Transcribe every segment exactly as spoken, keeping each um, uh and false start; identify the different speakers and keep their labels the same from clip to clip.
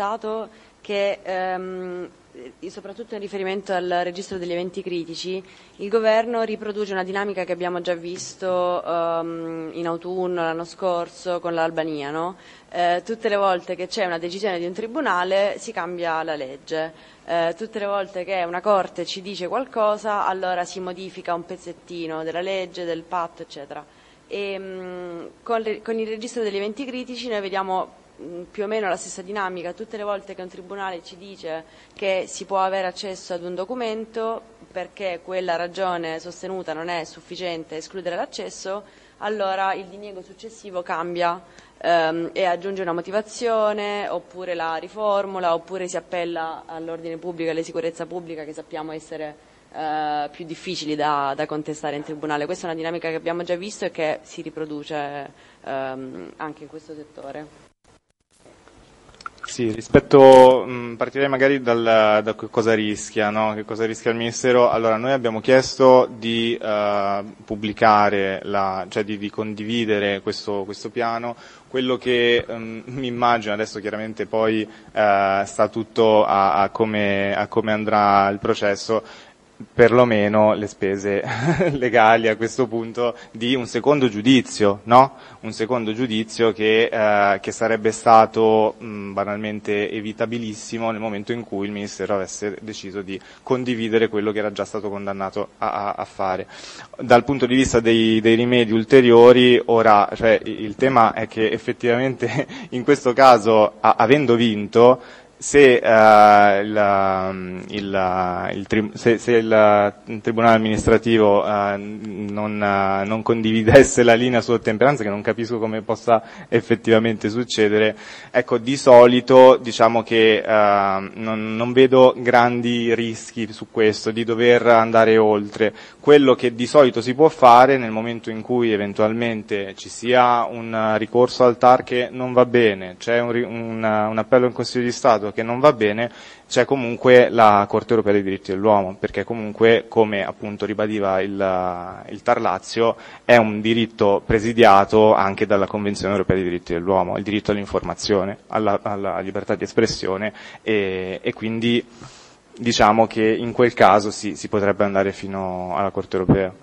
Speaker 1: notato che ehm, soprattutto in riferimento al registro degli eventi critici, il governo riproduce una dinamica che abbiamo già visto um, in autunno l'anno scorso con l'Albania, no? Eh, tutte le volte che c'è una decisione di un tribunale si cambia la legge, eh, tutte le volte che una corte ci dice qualcosa allora si modifica un pezzettino della legge, del patto, eccetera. E, mh, con, con il registro degli eventi critici noi vediamo più o meno la stessa dinamica. Tutte le volte che un tribunale ci dice che si può avere accesso ad un documento perché quella ragione sostenuta non è sufficiente a escludere l'accesso, allora il diniego successivo cambia ehm, e aggiunge una motivazione, oppure la riformula, oppure si appella all'ordine pubblico e alla sicurezza pubblica, che sappiamo essere eh, più difficili da, da contestare in tribunale. Questa è una dinamica che abbiamo già visto e che si riproduce ehm, anche in questo settore.
Speaker 2: Sì, rispetto, mh, partirei magari dal, da che cosa rischia, no? Che cosa rischia il Ministero. Allora, noi abbiamo chiesto di uh, pubblicare, la, cioè di, di condividere questo, questo piano. Quello che um, mi immagino, adesso chiaramente poi uh, sta tutto a, a, come, a come andrà il processo, perlomeno le spese legali a questo punto di un secondo giudizio, no? Un secondo giudizio che, eh, che sarebbe stato mh, banalmente evitabilissimo nel momento in cui il Ministero avesse deciso di condividere quello che era già stato condannato a, a, a fare. Dal punto di vista dei, dei rimedi ulteriori, ora, cioè, il tema è che effettivamente in questo caso, a, avendo vinto, se, uh, il, il, il, tri- se, se il, il Tribunale amministrativo uh, non, uh, non condividesse la linea su ottemperanza, che non capisco come possa effettivamente succedere, ecco, di solito diciamo che uh, non, non vedo grandi rischi su questo, di dover andare oltre. Quello che di solito si può fare nel momento in cui eventualmente ci sia un ricorso al T A R che non va bene, c'è un, un, un appello in Consiglio di Stato che non va bene, c'è comunque la Corte Europea dei Diritti dell'Uomo, perché comunque, come appunto ribadiva il, il T A R Lazio, è un diritto presidiato anche dalla Convenzione Europea dei Diritti dell'Uomo, il diritto all'informazione, alla, alla libertà di espressione, e, e quindi diciamo che in quel caso sì, si potrebbe andare fino alla Corte Europea.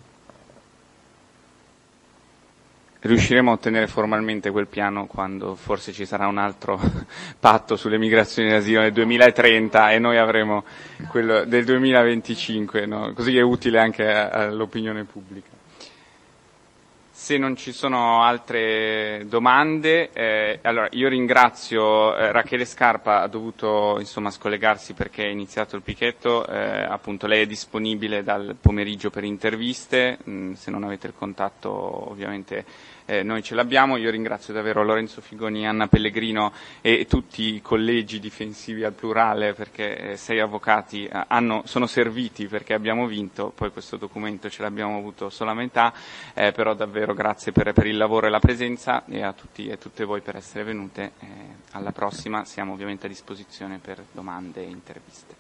Speaker 3: Riusciremo a ottenere formalmente quel piano quando forse ci sarà un altro patto sulle migrazioni e l'asilo nel duemilatrenta e noi avremo quello del duemilaventicinque, no? Così è utile anche all'opinione pubblica. Se non ci sono altre domande, eh, allora io ringrazio eh, Rachele Scarpa, ha dovuto insomma scollegarsi perché è iniziato il picchetto, eh, appunto lei è disponibile dal pomeriggio per interviste, mh, se non avete il contatto ovviamente eh, noi ce l'abbiamo. Io ringrazio davvero Lorenzo Figoni, Anna Pellegrino e tutti i collegi difensivi al plurale, perché eh, sei avvocati eh, hanno, sono serviti perché abbiamo vinto, poi questo documento ce l'abbiamo avuto solo a metà, eh, però davvero grazie per, per il lavoro e la presenza, e a tutti e tutte voi per essere venute. Eh, alla prossima, siamo ovviamente a disposizione per domande e interviste.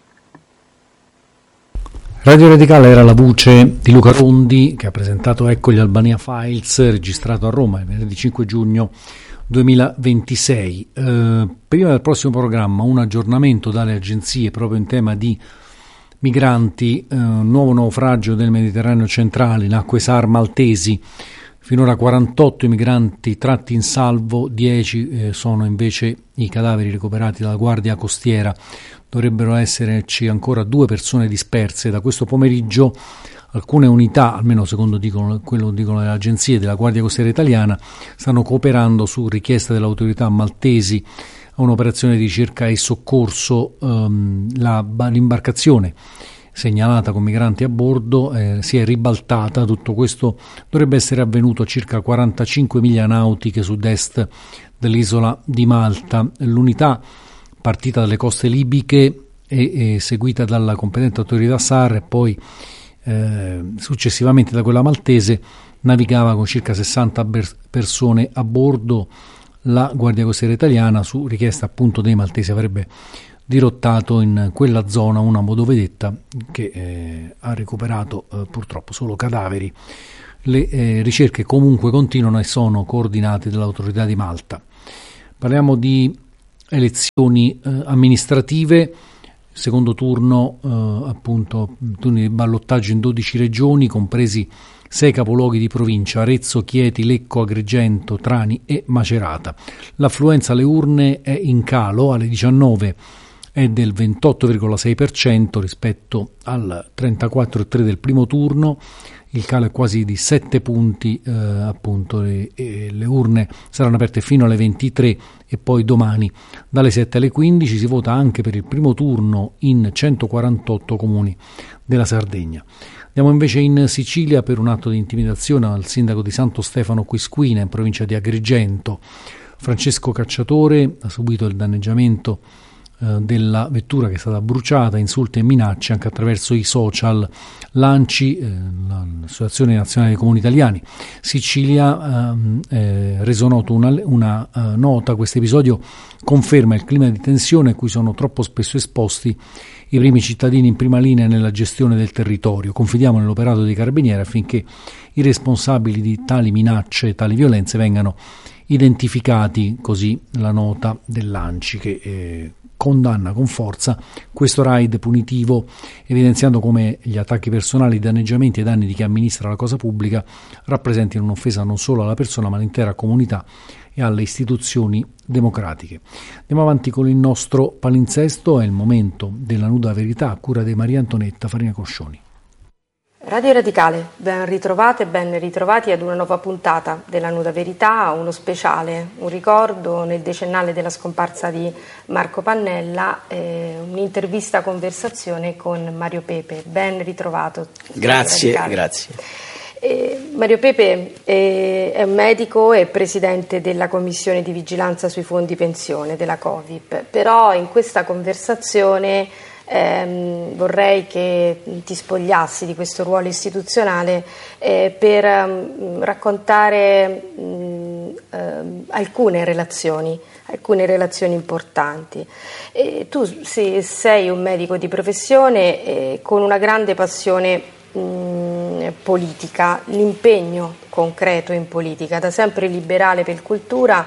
Speaker 4: Radio Radicale era la voce di Luca Rondi, che ha presentato Ecco gli Albania Files, registrato a Roma il venerdì cinque giugno duemilaventisei. Eh, prima del prossimo programma un aggiornamento dalle agenzie proprio in tema di migranti, eh, nuovo naufragio del Mediterraneo centrale in acque SAR maltesi, finora quarantotto i migranti tratti in salvo, dieci eh, sono invece i cadaveri recuperati dalla Guardia Costiera. Dovrebbero esserci ancora due persone disperse. Da questo pomeriggio alcune unità, almeno secondo dicono, quello dicono le agenzie della Guardia Costiera italiana, stanno cooperando su richiesta delle autorità maltesi a un'operazione di ricerca e soccorso. Um, la, l'imbarcazione segnalata con migranti a bordo eh, si è ribaltata. Tutto questo dovrebbe essere avvenuto a circa quarantacinque miglia nautiche sud-est dell'isola di Malta. L'unità, partita dalle coste libiche e, e seguita dalla competente autorità SAR e poi eh, successivamente da quella maltese, navigava con circa sessanta ber- persone a bordo. La Guardia Costiera italiana, su richiesta appunto dei maltesi, avrebbe dirottato in quella zona una motovedetta che eh, ha recuperato eh, purtroppo solo cadaveri. Le eh, ricerche comunque continuano e sono coordinate dall'autorità di Malta. Parliamo di elezioni eh, amministrative, secondo turno eh, appunto turni di ballottaggio in dodici regioni, compresi sei capoluoghi di provincia: Arezzo, Chieti, Lecco, Agrigento, Trani e Macerata. L'affluenza alle urne è in calo, alle diciannove è del ventotto virgola sei per cento rispetto al trentaquattro virgola tre per cento del primo turno. Il calo è quasi di sette punti, eh, appunto le, e le urne saranno aperte fino alle ventitré e poi domani dalle sette alle quindici. Si vota anche per il primo turno in centoquarantotto comuni della Sardegna. Andiamo invece in Sicilia per un atto di intimidazione al sindaco di Santo Stefano Quisquina in provincia di Agrigento. Francesco Cacciatore ha subito il danneggiamento della vettura che è stata bruciata, insulti e minacce anche attraverso i social. L'ANCI, eh, l'Associazione Nazionale dei Comuni Italiani Sicilia, ha eh, eh, reso noto una, una uh, nota. Questo episodio conferma il clima di tensione a cui sono troppo spesso esposti i primi cittadini in prima linea nella gestione del territorio. Confidiamo nell'operato dei carabinieri affinché i responsabili di tali minacce e tali violenze vengano identificati, così la nota dell'ANCI che eh, condanna con forza questo raid punitivo, evidenziando come gli attacchi personali, i danneggiamenti e i danni di chi amministra la cosa pubblica rappresentino un'offesa non solo alla persona ma all'intera comunità e alle istituzioni democratiche. Andiamo avanti con il nostro palinsesto, è il momento della nuda verità a cura di Maria Antonetta Farina Coscioni.
Speaker 5: Radio Radicale, ben ritrovate e ben ritrovati ad una nuova puntata della Nuda Verità, uno speciale, un ricordo nel decennale della scomparsa di Marco Pannella, eh, un'intervista conversazione con Mario Pepe. Ben ritrovato.
Speaker 6: Grazie, grazie.
Speaker 5: Eh, Mario Pepe eh, è un medico e presidente della Commissione di Vigilanza sui Fondi Pensione della Covip, però in questa conversazione Eh, vorrei che ti spogliassi di questo ruolo istituzionale eh, per um, raccontare um, um, alcune relazioni, alcune relazioni importanti. E tu sì, sei un medico di professione eh, con una grande passione um, politica, l'impegno concreto in politica, da sempre liberale per cultura,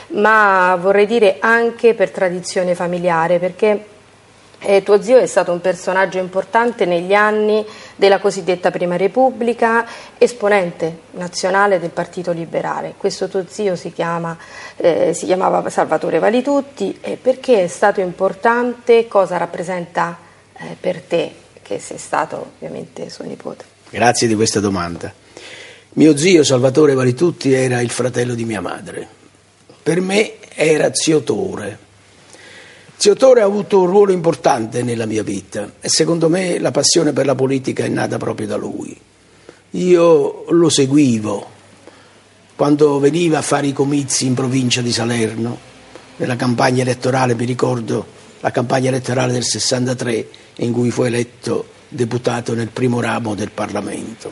Speaker 5: ma vorrei dire anche per tradizione familiare, perché Eh, tuo zio è stato un personaggio importante negli anni della cosiddetta Prima Repubblica, esponente nazionale del Partito Liberale. Questo tuo zio si, chiama, eh, si chiamava Salvatore Valitutti. E perché è stato importante? Cosa rappresenta eh, per te, che sei stato ovviamente suo nipote?
Speaker 6: Grazie di questa domanda. Mio zio Salvatore Valitutti era il fratello di mia madre. Per me era zio Tore. Zio Tore ha avuto un ruolo importante nella mia vita e secondo me la passione per la politica è nata proprio da lui. Io lo seguivo quando veniva a fare i comizi in provincia di Salerno, nella campagna elettorale, mi ricordo la campagna elettorale del sessantatré in cui fu eletto deputato nel primo ramo del Parlamento.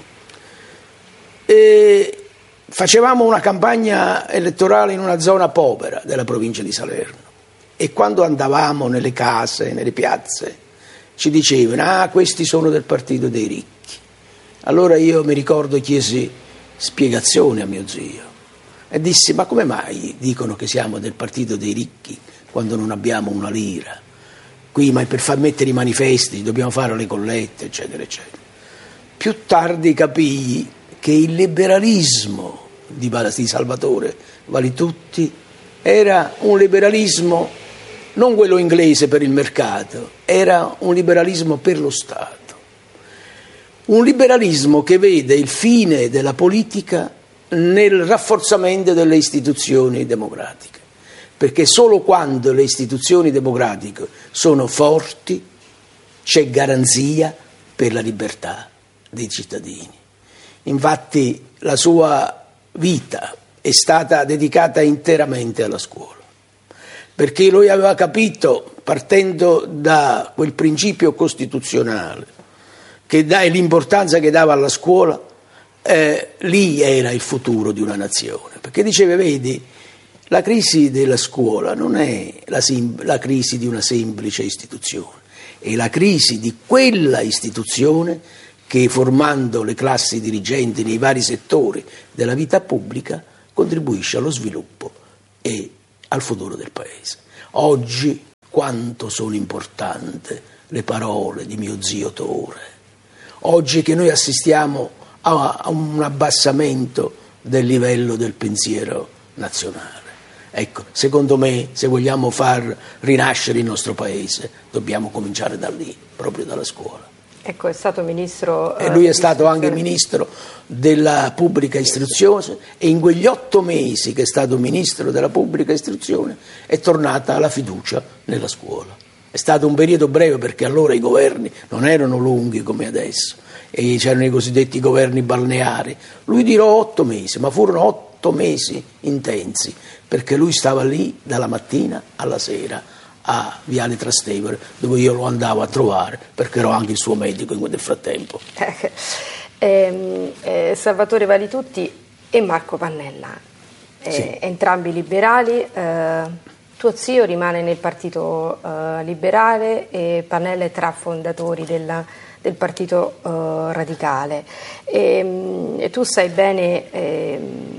Speaker 6: E facevamo una campagna elettorale in una zona povera della provincia di Salerno. E quando andavamo nelle case, nelle piazze, ci dicevano: ah, questi sono del partito dei ricchi. Allora io mi ricordo chiesi spiegazione a mio zio e dissi: ma come mai dicono che siamo del partito dei ricchi quando non abbiamo una lira? Qui ma per far mettere i manifesti dobbiamo fare le collette, eccetera, eccetera. Più tardi capii che il liberalismo di Salvatore Valitutti era un liberalismo non quello inglese per il mercato, era un liberalismo per lo Stato. Un liberalismo che vede il fine della politica nel rafforzamento delle istituzioni democratiche, perché solo quando le istituzioni democratiche sono forti c'è garanzia per la libertà dei cittadini. Infatti la sua vita è stata dedicata interamente alla scuola, perché lui aveva capito, partendo da quel principio costituzionale che dà l'importanza che dava alla scuola, eh, lì era il futuro di una nazione, perché diceva: vedi, la crisi della scuola non è la, sim- la crisi di una semplice istituzione, è la crisi di quella istituzione che, formando le classi dirigenti nei vari settori della vita pubblica, contribuisce allo sviluppo e al futuro del Paese. Oggi quanto sono importanti le parole di mio zio Tore. Oggi che noi assistiamo a, a un abbassamento del livello del pensiero nazionale. Ecco, secondo me, se vogliamo far rinascere il nostro paese, dobbiamo cominciare da lì, proprio dalla scuola.
Speaker 5: Ecco, è stato ministro...
Speaker 6: E lui è stato anche ministro della pubblica istruzione, e in quegli otto mesi che è stato ministro della pubblica istruzione è tornata la fiducia nella scuola. È stato un periodo breve, perché allora i governi non erano lunghi come adesso, e c'erano i cosiddetti governi balneari. Lui dirò otto mesi, ma furono otto mesi intensi, perché lui stava lì dalla mattina alla sera a Viale Trastevere, dove io lo andavo a trovare, perché ero anche il suo medico in quel frattempo.
Speaker 5: eh, eh, Salvatore Valitutti e Marco Pannella, eh, sì. Entrambi liberali. eh, Tuo zio rimane nel Partito uh, Liberale e Pannella è tra fondatori della, del Partito uh, Radicale. E, e tu sai bene eh,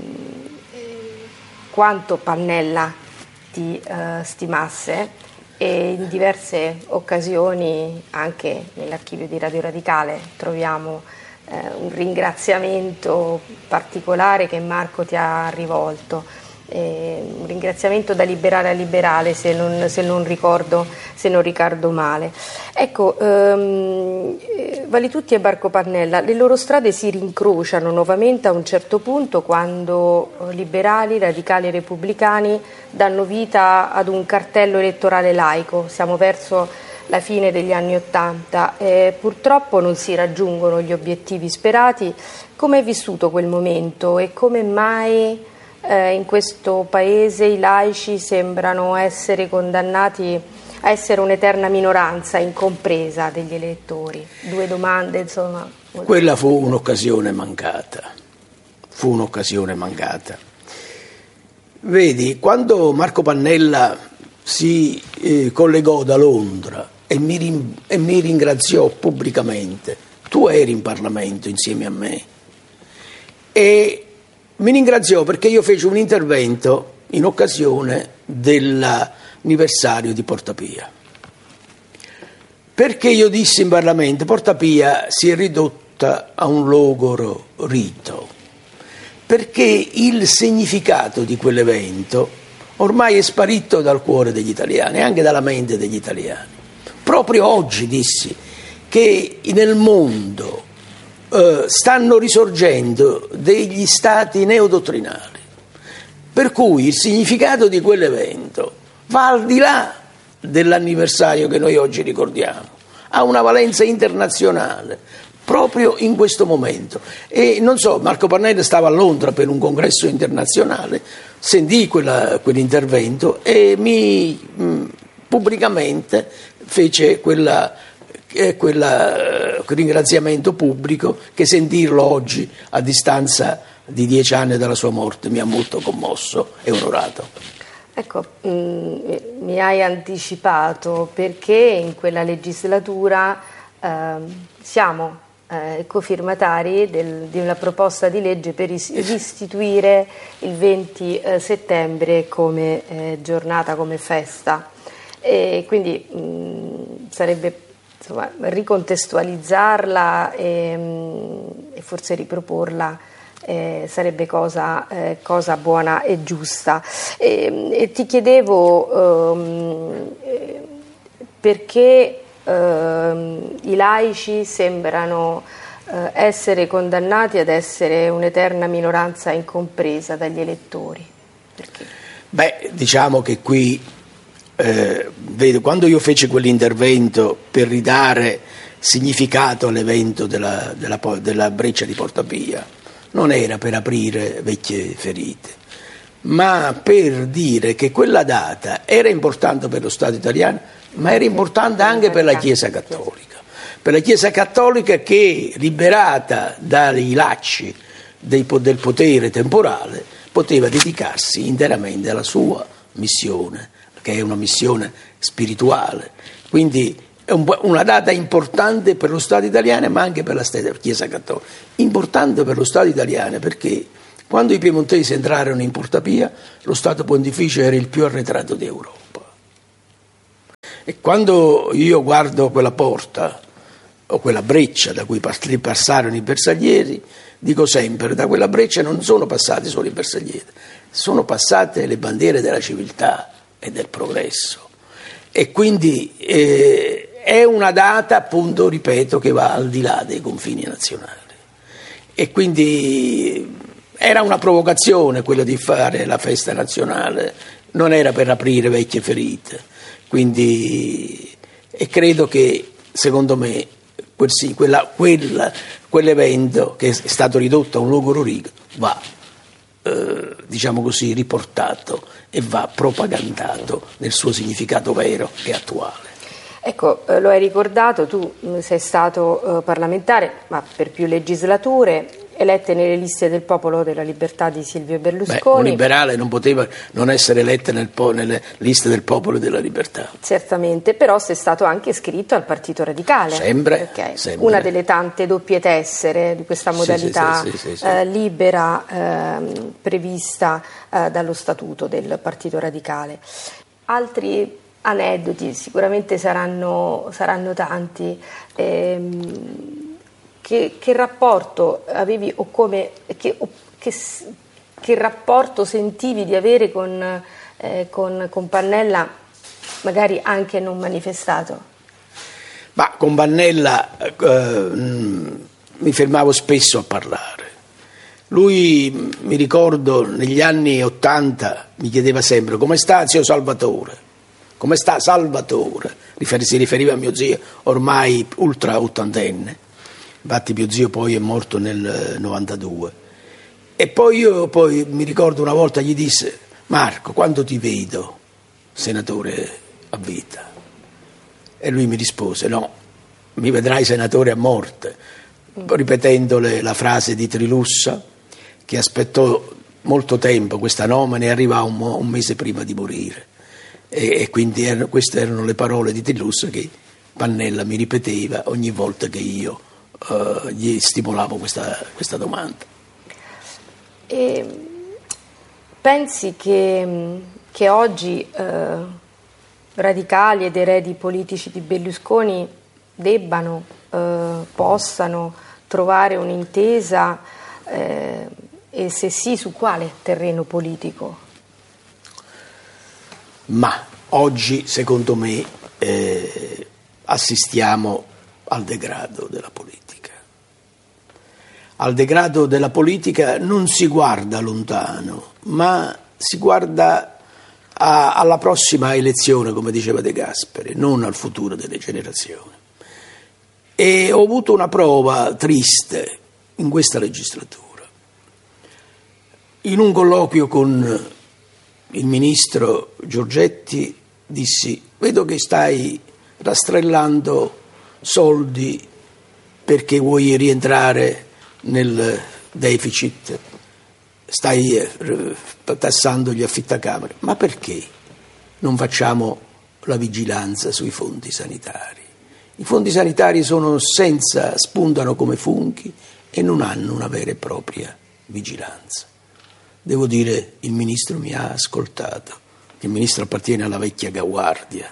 Speaker 5: quanto Pannella ti uh, stimasse, e in diverse occasioni, anche nell'archivio di Radio Radicale, troviamo eh, un ringraziamento particolare che Marco ti ha rivolto. Eh, un ringraziamento da liberale a liberale, se non, se non ricordo se non ricordo male. Ecco, ehm, Valitutti e Marco Pannella, le loro strade si rincrociano nuovamente a un certo punto, quando liberali, radicali e repubblicani danno vita ad un cartello elettorale laico. Siamo verso la fine degli anni Ottanta. Eh, purtroppo non si raggiungono gli obiettivi sperati. Come hai vissuto quel momento e come mai Eh, in questo paese i laici sembrano essere condannati a essere un'eterna minoranza incompresa degli elettori? Due domande, insomma.
Speaker 6: Quella fu un'occasione mancata, fu un'occasione mancata. Vedi, quando Marco Pannella si eh, collegò da Londra e mi, rin- e mi ringraziò pubblicamente, tu eri in Parlamento insieme a me, e mi ringraziò perché io feci un intervento in occasione dell'anniversario di Porta Pia. Perché io dissi in Parlamento: Porta Pia si è ridotta a un logoro rito, perché il significato di quell'evento ormai è sparito dal cuore degli italiani, anche dalla mente degli italiani. Proprio oggi dissi che nel mondo Uh, stanno risorgendo degli stati neodottrinali, per cui il significato di quell'evento va al di là dell'anniversario che noi oggi ricordiamo, ha una valenza internazionale proprio in questo momento. E non so, Marco Pannella stava a Londra per un congresso internazionale, sentì quella, quell'intervento e mi mh, pubblicamente fece quella è quel uh, ringraziamento pubblico, che sentirlo oggi a distanza di dieci anni dalla sua morte mi ha molto commosso e onorato.
Speaker 5: Ecco, mh, mi hai anticipato, perché in quella legislatura eh, siamo eh, cofirmatari del, di una proposta di legge per istituire il venti settembre come eh, giornata, come festa, e quindi mh, sarebbe, insomma, ricontestualizzarla e, e forse riproporla eh, sarebbe cosa, eh, cosa buona e giusta. E, e ti chiedevo ehm, perché ehm, i laici sembrano eh, essere condannati ad essere un'eterna minoranza incompresa dagli elettori. Perché?
Speaker 6: Beh, diciamo che qui Eh, vedo, quando io feci quell'intervento per ridare significato all'evento della, della, della breccia di Porta Pia, non era per aprire vecchie ferite, ma per dire che quella data era importante per lo Stato italiano, ma era importante anche per la Chiesa Cattolica, per la Chiesa Cattolica che, liberata dai lacci dei, del potere temporale, poteva dedicarsi interamente alla sua missione, che è una missione spirituale. Quindi è un, una data importante per lo Stato italiano, ma anche per la Chiesa Cattolica. Importante per lo Stato italiano perché quando i piemontesi entrarono in Porta Pia, lo Stato Pontificio era il più arretrato d'Europa. E quando io guardo quella porta o quella breccia da cui passarono i bersaglieri, dico sempre, da quella breccia non sono passati solo i bersaglieri, sono passate le bandiere della civiltà e del progresso. E quindi eh, è una data, appunto, ripeto, che va al di là dei confini nazionali. E quindi era una provocazione quella di fare la festa nazionale, non era per aprire vecchie ferite. Quindi, e credo che, secondo me, quel, sì, quella, quella, quell'evento che è stato ridotto a un luogo onorifico va, eh, diciamo così, riportato e va propagandato nel suo significato vero e attuale.
Speaker 5: Ecco, eh, lo hai ricordato, tu sei stato eh, parlamentare, ma per più legislature, elette nelle liste del Popolo della Libertà di Silvio Berlusconi.
Speaker 6: Beh, un liberale non poteva non essere eletta nel po- nelle liste del Popolo della Libertà.
Speaker 5: Certamente, però sei stato anche iscritto al Partito Radicale.
Speaker 6: Sempre,
Speaker 5: okay.
Speaker 6: sempre.
Speaker 5: Una delle tante doppie tessere di questa modalità
Speaker 6: sì, sì, sì, sì, sì.
Speaker 5: Eh, libera eh, prevista eh, dallo Statuto del Partito Radicale. Altri aneddoti sicuramente saranno, saranno tanti. Ehm, Che, che rapporto avevi o come che, o, che, che rapporto sentivi di avere con, eh, con, con Pannella, magari anche non manifestato?
Speaker 6: Ma con Pannella eh, mi fermavo spesso a parlare. Lui, mi ricordo, negli anni Ottanta mi chiedeva sempre: come sta zio Salvatore? Come sta Salvatore? Si riferiva a mio zio ormai ultra ottantenne. Infatti mio zio poi è morto nel novantadue. E poi io poi mi ricordo una volta gli disse: Marco, quando ti vedo senatore a vita? E lui mi rispose: no, mi vedrai senatore a morte, ripetendole la frase di Trilussa, che aspettò molto tempo questa nomina e arrivò un, un mese prima di morire. E, e quindi erano, queste erano le parole di Trilussa che Pannella mi ripeteva ogni volta che io Uh, gli stimolavo questa, questa domanda.
Speaker 5: E pensi che, che oggi uh, radicali ed eredi politici di Berlusconi debbano, uh, possano trovare un'intesa uh, e se sì, su quale terreno politico?
Speaker 6: Ma oggi, secondo me, eh, assistiamo al degrado della politica. Al degrado della politica non si guarda lontano, ma si guarda a, alla prossima elezione, come diceva De Gasperi, non al futuro delle generazioni. E ho avuto una prova triste in questa legislatura. In un colloquio con il ministro Giorgetti dissi: vedo che stai rastrellando soldi perché vuoi rientrare nel deficit, stai eh, tassando gli affittacamere, ma perché non facciamo la vigilanza sui fondi sanitari? I fondi sanitari sono senza, spuntano come funghi e non hanno una vera e propria vigilanza. Devo dire, il ministro mi ha ascoltato, il ministro appartiene alla vecchia guardia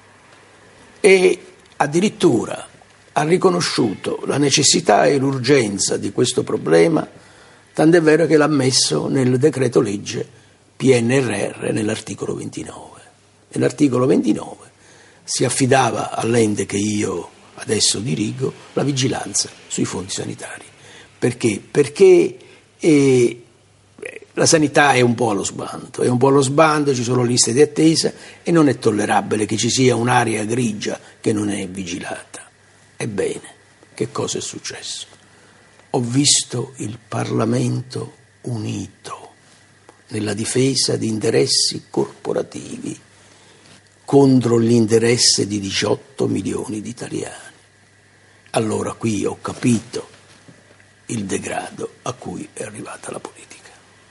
Speaker 6: e addirittura ha riconosciuto la necessità e l'urgenza di questo problema, tant'è vero che l'ha messo nel decreto legge P N R R nell'articolo ventinove. Nell'articolo ventinove si affidava all'ente che io adesso dirigo la vigilanza sui fondi sanitari. Perché? Perché eh, la sanità è un po' allo sbando, è un po' allo sbando, ci sono liste di attesa e non è tollerabile che ci sia un'area grigia che non è vigilata. Ebbene, che cosa è successo? Ho visto il Parlamento unito nella difesa di interessi corporativi contro l'interesse di diciotto milioni di italiani. Allora qui ho capito il degrado a cui è arrivata la politica.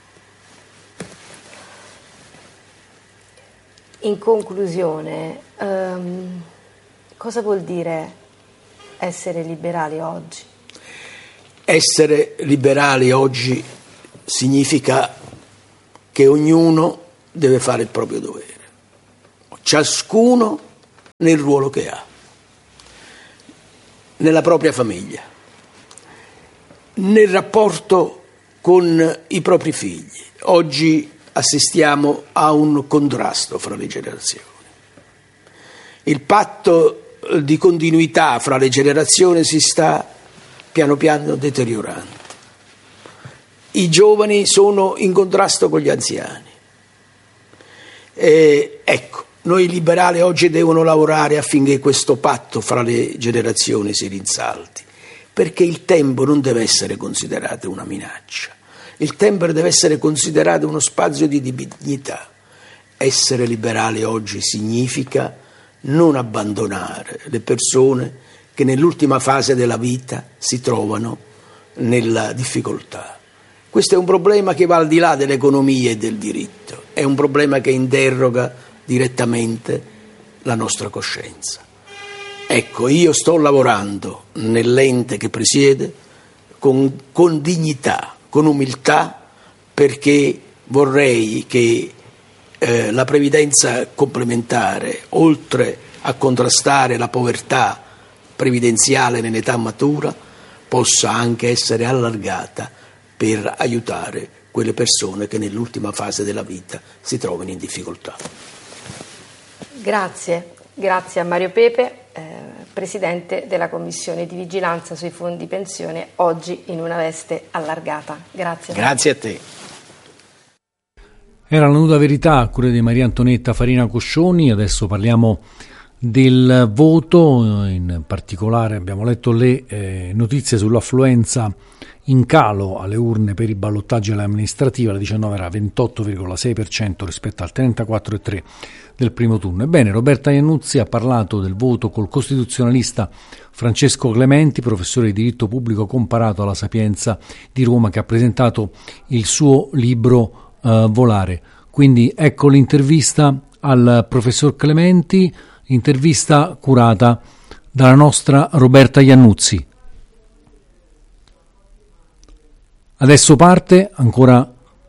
Speaker 5: In conclusione, um, cosa vuol dire essere liberali oggi?
Speaker 6: Essere liberali oggi significa che ognuno deve fare il proprio dovere. Ciascuno nel ruolo che ha, nella propria famiglia, nel rapporto con i propri figli. Oggi assistiamo a un contrasto fra le generazioni. Il patto di continuità fra le generazioni si sta piano piano deteriorando. I giovani sono in contrasto con gli anziani. E, ecco, noi liberali oggi devono lavorare affinché questo patto fra le generazioni si rinsaldi, perché il tempo non deve essere considerato una minaccia. Il tempo deve essere considerato uno spazio di dignità. Essere liberali oggi significa non abbandonare le persone che nell'ultima fase della vita si trovano nella difficoltà. Questo è un problema che va al di là dell'economia e del diritto, è un problema che interroga direttamente la nostra coscienza. Ecco, io sto lavorando nell'ente che presiede con, con dignità, con umiltà, perché vorrei che eh, la previdenza complementare, oltre a contrastare la povertà previdenziale nell'età matura, possa anche essere allargata per aiutare quelle persone che nell'ultima fase della vita si trovano in difficoltà.
Speaker 5: Grazie, grazie a Mario Pepe, eh, Presidente della Commissione di Vigilanza sui Fondi Pensione, oggi in una veste allargata. Grazie.
Speaker 6: Grazie a te.
Speaker 4: Era la nuda verità a cura di Maria Antonietta Farina Coscioni. Adesso parliamo del voto, in particolare abbiamo letto le eh, notizie sull'affluenza in calo alle urne per i ballottaggi alle amministrative. La diciannove era ventotto virgola sei per cento rispetto al trentaquattro virgola tre per cento del primo turno. Ebbene, Roberta Iannuzzi ha parlato del voto col costituzionalista Francesco Clementi, professore di diritto pubblico comparato alla Sapienza di Roma, che ha presentato il suo libro uh, Volare. Quindi ecco l'intervista al professor Clementi, intervista curata dalla nostra Roberta Iannuzzi. Adesso parte, ancora,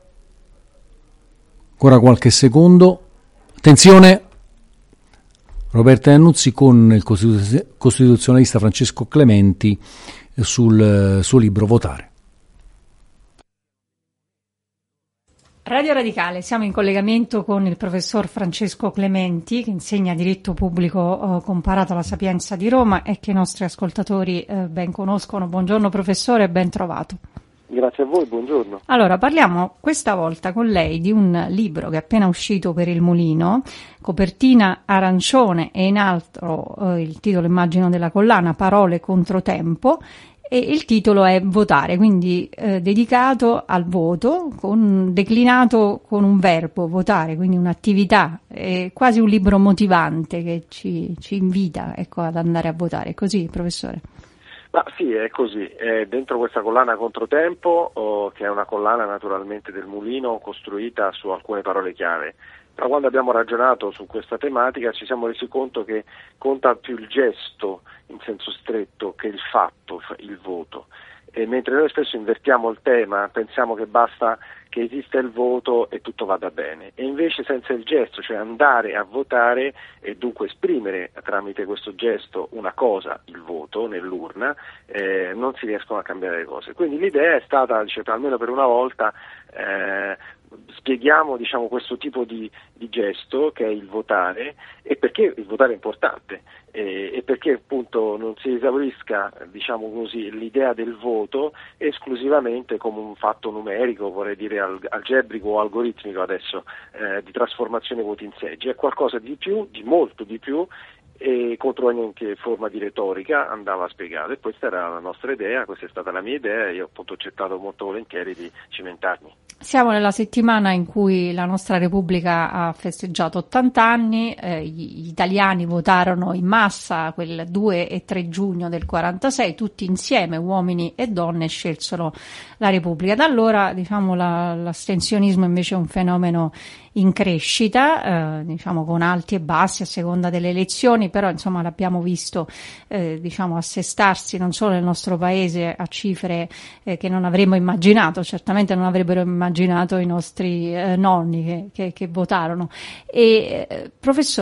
Speaker 4: ancora qualche secondo. Attenzione, Roberta Iannuzzi con il costituzionalista Francesco Clementi sul suo libro Votare.
Speaker 7: Radio Radicale, siamo in collegamento con il professor Francesco Clementi, che insegna diritto pubblico eh, comparato alla Sapienza di Roma e che i nostri ascoltatori eh, ben conoscono. Buongiorno professore, ben trovato.
Speaker 8: Grazie a voi, buongiorno.
Speaker 7: Allora, parliamo questa volta con lei di un libro che è appena uscito per il Mulino, copertina arancione e in alto eh, il titolo, immagino, della collana, Parole contro tempo, e il titolo è Votare, quindi eh, dedicato al voto, con, declinato con un verbo, votare, quindi un'attività, è quasi un libro motivante che ci, ci invita, ecco, ad andare a votare. È così, professore?
Speaker 8: Ma sì, è così. È dentro questa collana Controtempo, oh, che è una collana naturalmente del Mulino costruita su alcune parole chiave. Però quando abbiamo ragionato su questa tematica ci siamo resi conto che conta più il gesto in senso stretto che il fatto, il voto. E mentre noi spesso invertiamo il tema, pensiamo che basta che esista il voto e tutto vada bene, e invece senza il gesto, cioè andare a votare e dunque esprimere tramite questo gesto una cosa, il voto, nell'urna, eh, non si riescono a cambiare le cose. Quindi l'idea è stata, diciamo, almeno per una volta, eh, spieghiamo, diciamo, questo tipo di, di gesto che è il votare, e perché il votare è importante, e, e perché appunto non si esaurisca, diciamo così, l'idea del voto esclusivamente come un fatto numerico, vorrei dire algebrico o algoritmico adesso, eh, di trasformazione voti in seggi. È qualcosa di più, di molto di più, e contro ogni forma di retorica andava spiegato, e questa era la nostra idea, questa è stata la mia idea, e io appunto ho accettato molto volentieri di cimentarmi.
Speaker 7: Siamo nella settimana in cui la nostra Repubblica ha festeggiato ottanta anni, eh, gli italiani votarono in massa quel due e tre giugno del quarantasei, tutti insieme, uomini e donne, scelsero la Repubblica. Da allora, diciamo, la, l'astensionismo invece è un fenomeno in crescita, eh, diciamo con alti e bassi a seconda delle elezioni, però insomma l'abbiamo visto eh, diciamo assestarsi non solo nel nostro paese a cifre eh, che non avremmo immaginato, certamente non avrebbero immaginato i nostri eh, nonni che, che, che votarono. E eh, professore,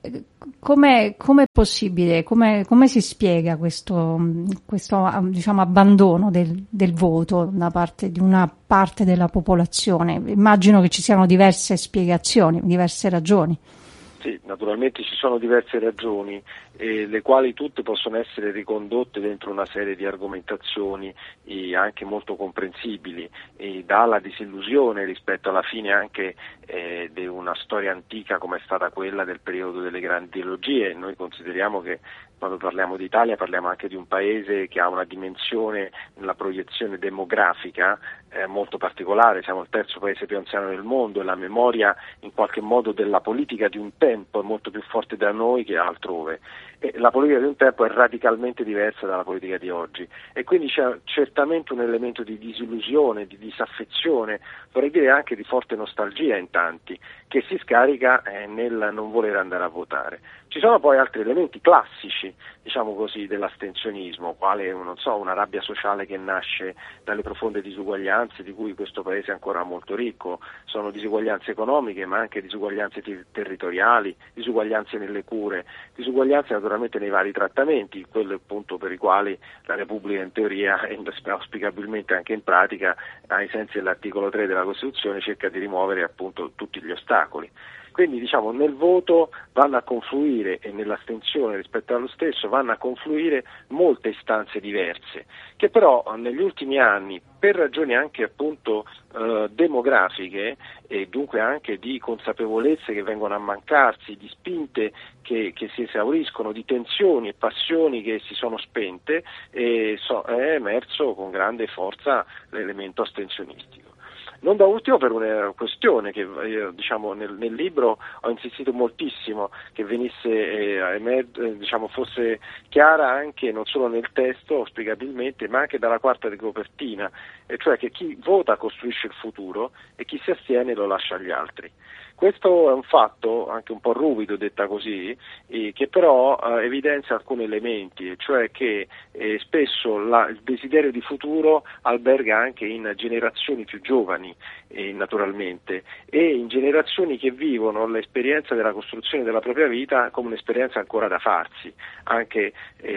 Speaker 7: come è possibile, come, come si spiega questo, questo diciamo, abbandono del, del voto da parte di una parte della popolazione? Immagino che ci siano diverse spiegazioni, diverse ragioni.
Speaker 8: Sì, naturalmente ci sono diverse ragioni, eh, le quali tutte possono essere ricondotte dentro una serie di argomentazioni eh, anche molto comprensibili, eh, dalla disillusione rispetto alla fine anche eh, di una storia antica come è stata quella del periodo delle grandi ideologie. Noi consideriamo che quando parliamo d'Italia parliamo anche di un paese che ha una dimensione nella proiezione demografica eh, molto particolare, siamo il terzo paese più anziano del mondo e la memoria in qualche modo della politica di un tempo è molto più forte da noi che altrove. E la politica di un tempo è radicalmente diversa dalla politica di oggi e quindi c'è certamente un elemento di disillusione, di disaffezione, vorrei dire anche di forte nostalgia in tanti, che si scarica eh, nel non voler andare a votare. Ci sono poi altri elementi classici, diciamo così, dell'astensionismo, quale non so, una rabbia sociale che nasce dalle profonde disuguaglianze di cui questo paese è ancora molto ricco, sono disuguaglianze economiche ma anche disuguaglianze ter- territoriali, disuguaglianze nelle cure, disuguaglianze naturalmente nei vari trattamenti, quello appunto per i quali la Repubblica in teoria e auspicabilmente anche in pratica, ai sensi dell'articolo tre della Costituzione, cerca di rimuovere appunto tutti gli ostacoli. Quindi diciamo nel voto vanno a confluire e nell'astensione rispetto allo stesso vanno a confluire molte istanze diverse, che però negli ultimi anni per ragioni anche appunto eh, demografiche e dunque anche di consapevolezze che vengono a mancarsi, di spinte che, che si esauriscono, di tensioni e passioni che si sono spente, e so, è emerso con grande forza l'elemento astensionistico. Non da ultimo per una questione che io, diciamo, nel, nel libro ho insistito moltissimo che venisse eh, emer- diciamo, fosse chiara anche non solo nel testo auspicabilmente ma anche dalla quarta di copertina, e cioè che chi vota costruisce il futuro e chi si astiene lo lascia agli altri. Questo è un fatto anche un po' ruvido detta così, eh, che però eh, evidenzia alcuni elementi, cioè che eh, spesso la, il desiderio di futuro alberga anche in generazioni più giovani, eh, naturalmente, e in generazioni che vivono l'esperienza della costruzione della propria vita come un'esperienza ancora da farsi, anche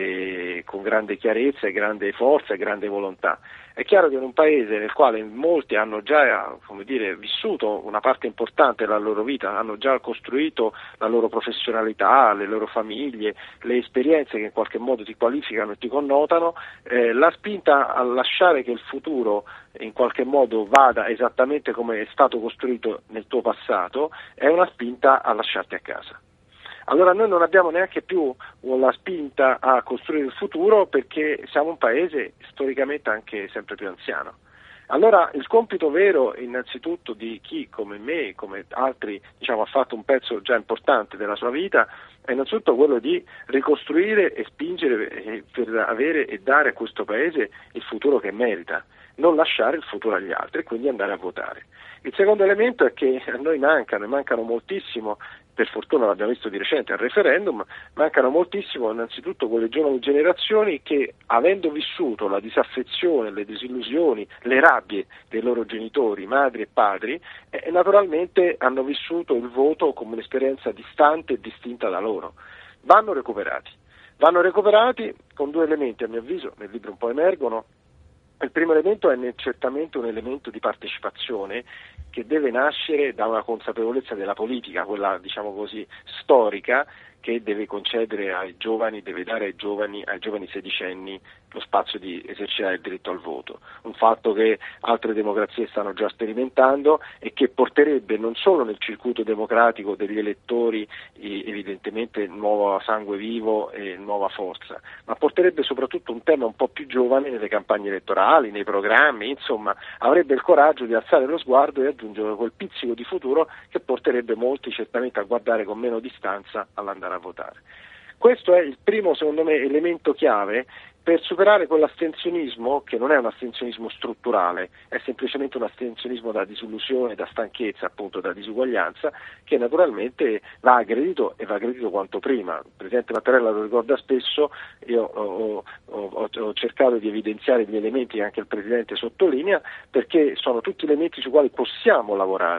Speaker 8: eh, con grande chiarezza e grande forza e grande volontà. È chiaro che in un paese nel quale molti hanno già, come dire, vissuto una parte importante della loro vita, hanno già costruito la loro professionalità, le loro famiglie, le esperienze che in qualche modo ti qualificano e ti connotano, eh, la spinta a lasciare che il futuro in qualche modo vada esattamente come è stato costruito nel tuo passato è una spinta a lasciarti a casa. Allora noi non abbiamo neanche più la spinta a costruire il futuro perché siamo un paese storicamente anche sempre più anziano. Allora il compito vero innanzitutto di chi come me, come altri, diciamo, ha fatto un pezzo già importante della sua vita è innanzitutto quello di ricostruire e spingere per avere e dare a questo paese il futuro che merita, non lasciare il futuro agli altri e quindi andare a votare. Il secondo elemento è che a noi mancano, e mancano moltissimo, per fortuna l'abbiamo visto di recente al referendum, mancano moltissimo innanzitutto quelle giovani generazioni che, avendo vissuto la disaffezione, le disillusioni, le rabbie dei loro genitori, madri e padri, eh, naturalmente hanno vissuto il voto come un'esperienza distante e distinta da loro. Vanno recuperati. Vanno recuperati con due elementi, a mio avviso, nel libro un po' emergono. Il primo elemento è certamente un elemento di partecipazione che deve nascere da una consapevolezza della politica, quella diciamo così storica, che deve concedere ai giovani, deve dare ai giovani, ai giovani sedicenni lo spazio di esercitare il diritto al voto, un fatto che altre democrazie stanno già sperimentando e che porterebbe non solo nel circuito democratico degli elettori evidentemente nuovo sangue vivo e nuova forza, ma porterebbe soprattutto un tema un po' più giovane nelle campagne elettorali, nei programmi, insomma avrebbe il coraggio di alzare lo sguardo e aggiungere quel pizzico di futuro che porterebbe molti certamente a guardare con meno distanza all'andare a votare. Questo è il primo, secondo me, elemento chiave per superare quell'astensionismo che non è un astensionismo strutturale, è semplicemente un astensionismo da disillusione, da stanchezza, appunto da disuguaglianza, che naturalmente va aggredito e va aggredito quanto prima. Il Presidente Mattarella lo ricorda spesso, io ho, ho, ho cercato di evidenziare gli elementi che anche il Presidente sottolinea, perché sono tutti elementi sui quali possiamo lavorare.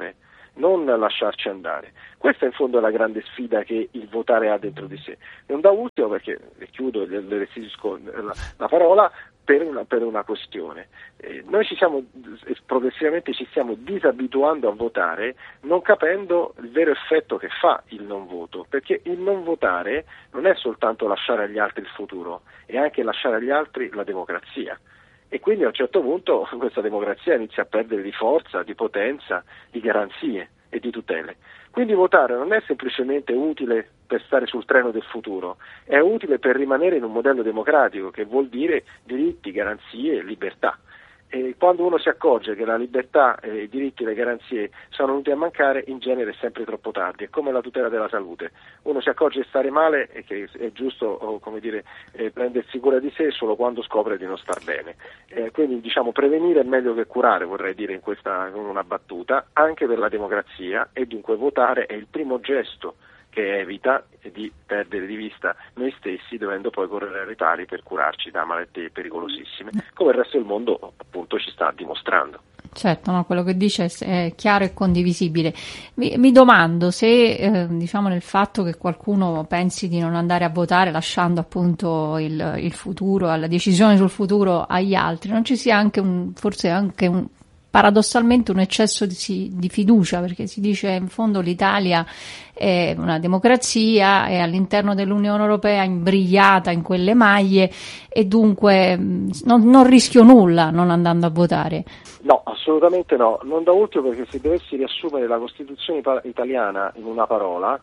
Speaker 8: non lasciarci andare. Questa in fondo è la grande sfida che il votare ha dentro di sé. Non da ultimo, perché e chiudo, le, le restituisco la, la parola, per una, per una questione. Eh, noi ci siamo, progressivamente ci stiamo disabituando a votare, non capendo il vero effetto che fa il non voto, perché il non votare non è soltanto lasciare agli altri il futuro, è anche lasciare agli altri la democrazia. E quindi a un certo punto questa democrazia inizia a perdere di forza, di potenza, di garanzie e di tutele. Quindi votare non è semplicemente utile per stare sul treno del futuro, è utile per rimanere in un modello democratico, che vuol dire diritti, garanzie e libertà. E quando uno si accorge che la libertà, eh, i diritti e le garanzie sono venuti a mancare, in genere è sempre troppo tardi. È come la tutela della salute. Uno si accorge di stare male e che è giusto, oh, come dire, eh, prendersi cura di sé solo quando scopre di non star bene. Eh, quindi diciamo prevenire è meglio che curare, vorrei dire in questa in una battuta, anche per la democrazia, e dunque votare è il primo gesto che evita di perdere di vista noi stessi, dovendo poi correre ai ripari per curarci da malattie pericolosissime, come il resto del mondo appunto ci sta dimostrando.
Speaker 7: Certo, no, quello che dice è chiaro e condivisibile. Mi, mi domando se, eh, diciamo, nel fatto che qualcuno pensi di non andare a votare lasciando appunto il, il futuro, la decisione sul futuro agli altri, non ci sia anche un, forse anche un paradossalmente un eccesso di, di fiducia, perché si dice in fondo l'Italia è una democrazia, è all'interno dell'Unione Europea imbrigliata in quelle maglie e dunque non, non rischio nulla non andando a votare.
Speaker 8: No, assolutamente no, non da ultimo, perché se dovessi riassumere la Costituzione italiana in una parola,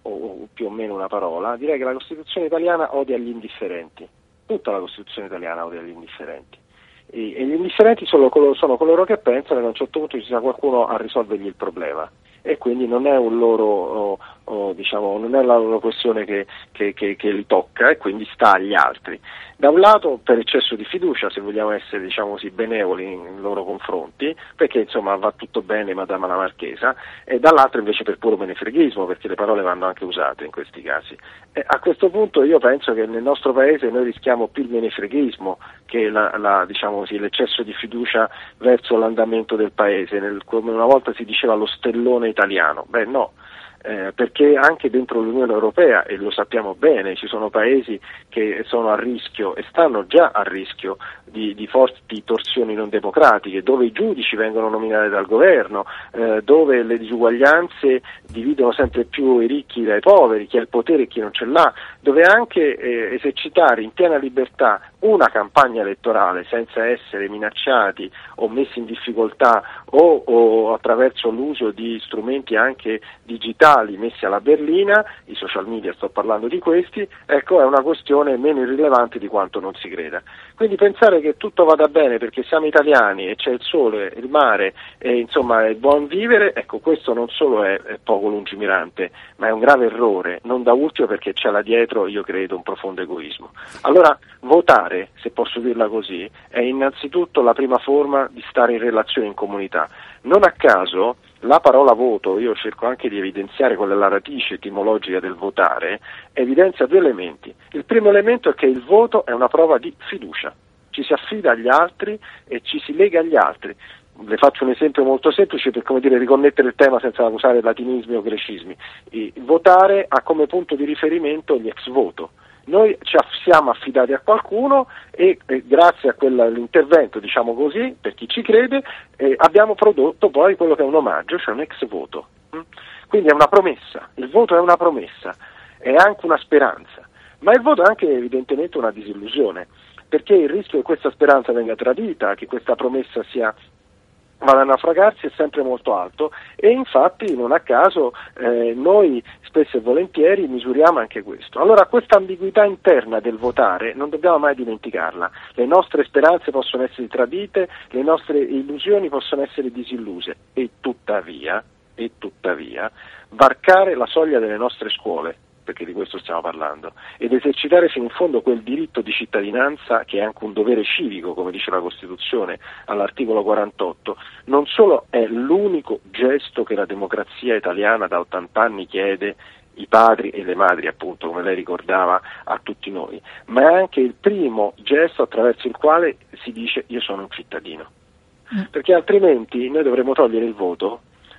Speaker 8: o più o meno una parola, direi che la Costituzione italiana odia gli indifferenti, tutta la Costituzione italiana odia gli indifferenti. E gli indifferenti sono, sono coloro che pensano che a un certo punto ci sia qualcuno a risolvergli il problema, e quindi non è un loro, oh, oh, diciamo, non è la loro questione che, che, che, che li tocca, e quindi sta agli altri. Da un lato per eccesso di fiducia, se vogliamo essere, diciamo così, benevoli in loro confronti, perché insomma va tutto bene Madama la Marchesa, e dall'altro invece per puro menefreghismo, perché le parole vanno anche usate in questi casi. E a questo punto io penso che nel nostro paese noi rischiamo più il menefreghismo che la, la, diciamo così, l'eccesso di fiducia verso l'andamento del paese, nel, come una volta si diceva lo stellone italiano. Beh no. Eh, perché anche dentro l'Unione Europea, e lo sappiamo bene, ci sono paesi che sono a rischio e stanno già a rischio di, di forti torsioni non democratiche, dove i giudici vengono nominati dal governo, eh, dove le disuguaglianze dividono sempre più i ricchi dai poveri, chi ha il potere e chi non ce l'ha, dove anche eh, esercitare in piena libertà una campagna elettorale senza essere minacciati o messi in difficoltà o, o attraverso l'uso di strumenti anche digitali messi alla berlina, i social media, sto parlando di questi, ecco, è una questione meno irrilevante di quanto non si creda. Quindi pensare che tutto vada bene perché siamo italiani e c'è il sole, il mare e insomma il buon vivere, ecco, questo non solo è, è poco lungimirante, ma è un grave errore, non da ultimo perché c'è là dietro, io credo, un profondo egoismo. Allora votare, se posso dirla così, è innanzitutto la prima forma di stare in relazione in comunità. Non a caso la parola voto, io cerco anche di evidenziare qual è la radice etimologica del votare, evidenzia due elementi. Il primo elemento è che il voto è una prova di fiducia, ci si affida agli altri e ci si lega agli altri. Le faccio un esempio molto semplice per, come dire, riconnettere il tema senza usare latinismi o grecismi. Il votare ha come punto di riferimento gli ex voto. Noi ci siamo affidati a qualcuno e eh, grazie a quell'intervento, diciamo così, per chi ci crede, eh, abbiamo prodotto poi quello che è un omaggio, cioè un ex voto. Mm? Quindi è una promessa, il voto è una promessa, è anche una speranza, ma il voto è anche evidentemente una disillusione, perché il rischio che questa speranza venga tradita, che questa promessa sia vada a naufragarsi è sempre molto alto, e infatti non a caso eh, noi spesso e volentieri misuriamo anche questo. Allora questa ambiguità interna del votare non dobbiamo mai dimenticarla, le nostre speranze possono essere tradite, le nostre illusioni possono essere disilluse, e tuttavia, e tuttavia varcare la soglia delle nostre scuole, perché di questo stiamo parlando, ed esercitare fino in fondo quel diritto di cittadinanza che è anche un dovere civico, come dice la Costituzione all'articolo quarantotto, non solo è l'unico gesto che la democrazia italiana da ottanta anni chiede i padri e le madri, appunto, come lei ricordava, a tutti noi, ma è anche il primo gesto attraverso il quale si dice io sono un cittadino, perché altrimenti noi dovremmo togliere il voto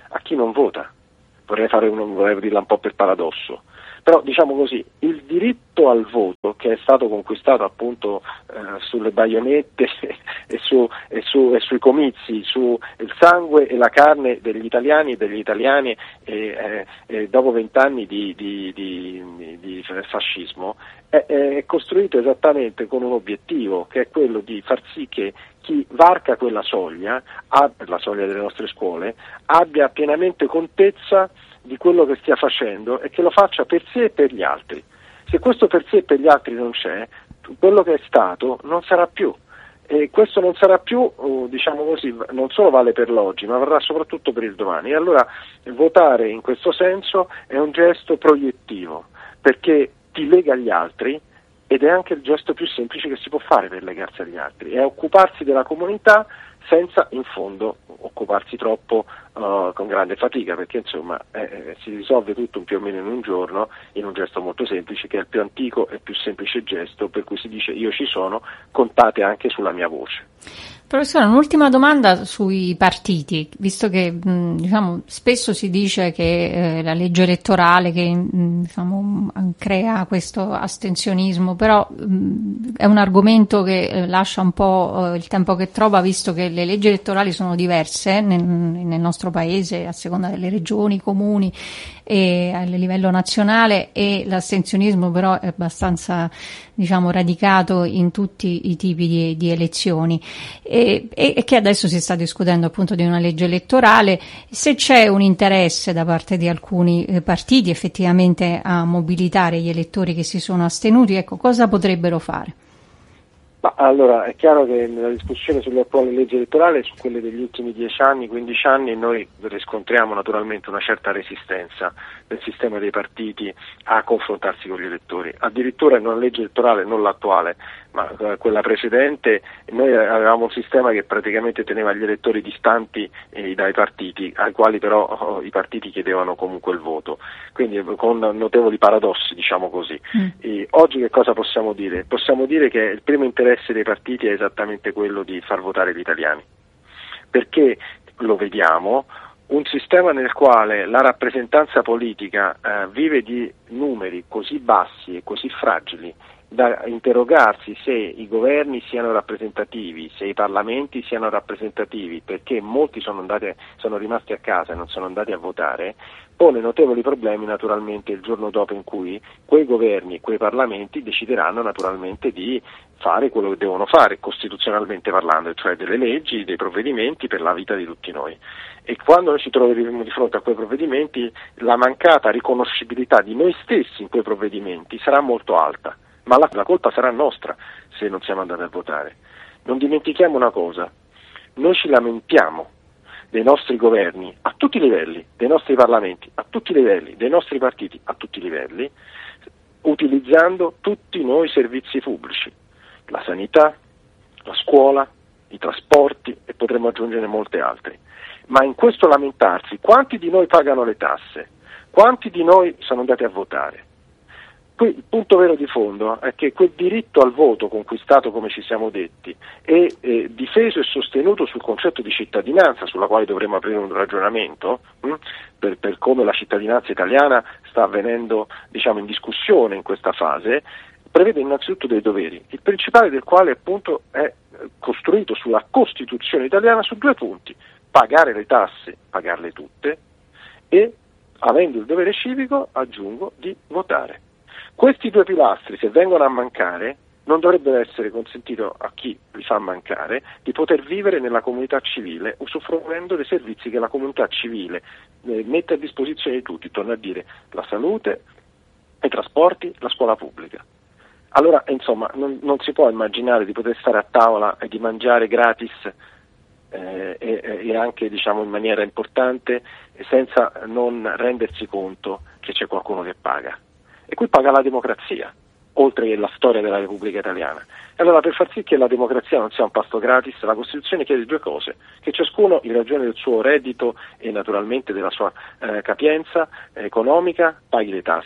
Speaker 8: a chi non vota. Vorrei fare un, vorrei dirla un po' per paradosso. Però diciamo così, il diritto al voto che è stato conquistato appunto eh, sulle baionette e, su, e, su, e sui comizi, su il sangue e la carne degli italiani e degli italiani e, eh, e dopo vent'anni di, di, di, di fascismo, è, è costruito esattamente con un obiettivo, che è quello di far sì che chi varca quella soglia, la soglia delle nostre scuole, abbia pienamente contezza di quello che stia facendo e che lo faccia per sé e per gli altri. Se questo per sé e per gli altri non c'è, quello che è stato non sarà più. E questo non sarà più, diciamo così, non solo vale per l'oggi, ma varrà soprattutto per il domani. E allora votare in questo senso è un gesto proiettivo, perché ti lega agli altri, ed è anche il gesto più semplice che si può fare per legarsi agli altri, è occuparsi della comunità senza in fondo occuparsi troppo uh, con grande fatica, perché insomma eh, si risolve tutto più o meno in un giorno, in un gesto molto semplice, che è il più antico e più semplice gesto per cui si dice: io ci sono, contate anche sulla mia voce.
Speaker 7: Professore, un'ultima domanda sui partiti, visto che mh, diciamo, spesso si dice che eh, la legge elettorale che mh, diciamo, crea questo astensionismo, però mh, è un argomento che eh, lascia un po' eh, il tempo che trova, visto che le leggi elettorali sono diverse nel, nel nostro paese a seconda delle regioni, comuni e a livello nazionale, e l'astensionismo però è abbastanza diciamo radicato in tutti i tipi di, di elezioni. E, e che adesso si sta discutendo appunto di una legge elettorale. Se c'è un interesse da parte di alcuni eh, partiti effettivamente a mobilitare gli elettori che si sono astenuti, ecco, cosa potrebbero fare?
Speaker 8: Ma allora è chiaro che nella discussione sull'attuale legge elettorale, su quelle degli ultimi dieci anni, quindici anni, noi riscontriamo naturalmente una certa resistenza del sistema dei partiti a confrontarsi con gli elettori. Addirittura in una legge elettorale, non l'attuale, ma quella precedente, noi avevamo un sistema che praticamente teneva gli elettori distanti eh, dai partiti, ai quali però oh, i partiti chiedevano comunque il voto, quindi con notevoli paradossi, diciamo così. Mm. E oggi che cosa possiamo dire? Possiamo dire che il primo interesse dei partiti è esattamente quello di far votare gli italiani, perché lo vediamo, un sistema nel quale la rappresentanza politica eh, vive di numeri così bassi e così fragili da interrogarsi se i governi siano rappresentativi, se i parlamenti siano rappresentativi, perché molti sono andati, sono rimasti a casa e non sono andati a votare, pone notevoli problemi naturalmente il giorno dopo in cui quei governi e quei parlamenti decideranno naturalmente di fare quello che devono fare costituzionalmente parlando, cioè delle leggi, dei provvedimenti per la vita di tutti noi. E quando noi ci troveremo di fronte a quei provvedimenti, la mancata riconoscibilità di noi stessi in quei provvedimenti sarà molto alta. Ma la, la colpa sarà nostra se non siamo andati a votare. Non dimentichiamo una cosa, noi ci lamentiamo dei nostri governi a tutti i livelli, dei nostri parlamenti a tutti i livelli, dei nostri partiti a tutti i livelli, utilizzando tutti noi servizi pubblici, la sanità, la scuola, i trasporti e potremmo aggiungere molti altri. Ma in questo lamentarsi, quanti di noi pagano le tasse? Quanti di noi sono andati a votare? Qui il punto vero di fondo è che quel diritto al voto conquistato, come ci siamo detti, è eh, difeso e sostenuto sul concetto di cittadinanza, sulla quale dovremmo aprire un ragionamento mh, per, per come la cittadinanza italiana sta avvenendo, diciamo, in discussione in questa fase, prevede innanzitutto dei doveri, il principale del quale appunto è costruito sulla Costituzione italiana su due punti: pagare le tasse, pagarle tutte, e avendo il dovere civico, aggiungo, di votare. Questi due pilastri, se vengono a mancare, non dovrebbero essere consentito a chi li fa mancare di poter vivere nella comunità civile, usufruendo dei servizi che la comunità civile eh, mette a disposizione di tutti, torno a dire la salute, i trasporti, la scuola pubblica. Allora, insomma, non, non si può immaginare di poter stare a tavola e di mangiare gratis eh, e, e anche, diciamo, in maniera importante senza non rendersi conto che c'è qualcuno che paga. E qui paga la democrazia, oltre che la storia della Repubblica Italiana. E allora, per far sì che la democrazia non sia un pasto gratis, la Costituzione chiede due cose: che ciascuno, in ragione del suo reddito e naturalmente della sua eh, capienza eh, economica, paghi le tasse,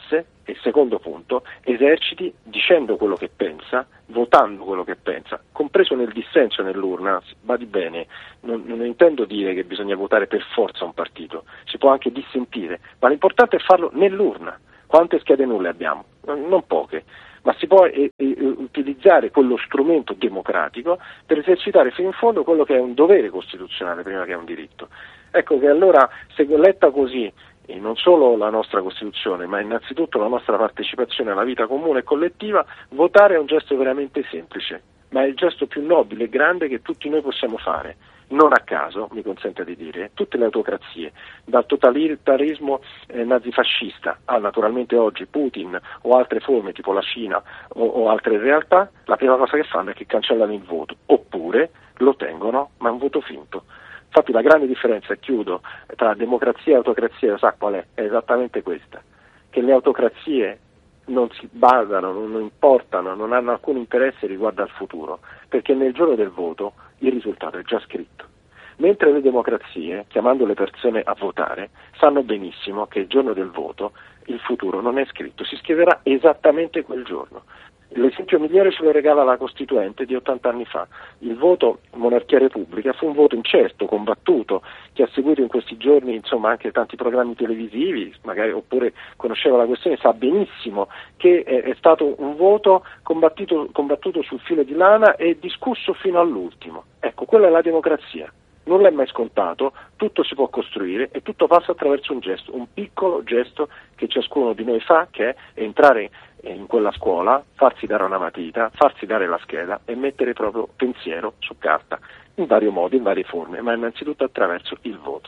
Speaker 8: E secondo punto, eserciti dicendo quello che pensa, votando quello che pensa, compreso nel dissenso nell'urna. Badi bene, non, non intendo dire che bisogna votare per forza un partito, si può anche dissentire, ma l'importante è farlo nell'urna. Quante schede nulle abbiamo? Non poche, ma si può e, e, utilizzare quello strumento democratico per esercitare fino in fondo quello che è un dovere costituzionale prima che è un diritto. Ecco che allora, se letta così, e non solo la nostra Costituzione, ma innanzitutto la nostra partecipazione alla vita comune e collettiva, votare è un gesto veramente semplice, ma è il gesto più nobile e grande che tutti noi possiamo fare. Non a caso, mi consente di dire, tutte le autocrazie, dal totalitarismo eh, nazifascista a naturalmente oggi Putin o altre forme tipo la Cina o, o altre realtà, la prima cosa che fanno è che cancellano il voto, oppure lo tengono, ma è un voto finto. Infatti la grande differenza, e chiudo, tra democrazia e autocrazia, sa qual è? È esattamente questa, che le autocrazie non si basano, non importano, non hanno alcun interesse riguardo al futuro, perché nel giorno del voto il risultato è già scritto. Mentre le democrazie, chiamando le persone a votare, sanno benissimo che il giorno del voto il futuro non è scritto, si scriverà esattamente quel giorno. L'esempio migliore ce lo regala la Costituente di ottanta anni fa. Il voto monarchia-repubblica fu un voto incerto, combattuto, che ha seguito in questi giorni insomma anche tanti programmi televisivi, magari oppure conosceva la questione, sa benissimo che è, è stato un voto combattuto, combattuto sul filo di lana e discusso fino all'ultimo. Ecco, quella è la democrazia. Nulla è mai scontato, tutto si può costruire e tutto passa attraverso un gesto, un piccolo gesto che ciascuno di noi fa, che è entrare in quella scuola, farsi dare una matita, farsi dare la scheda e mettere il proprio pensiero su carta, in vari modi, in varie forme, ma innanzitutto attraverso il voto.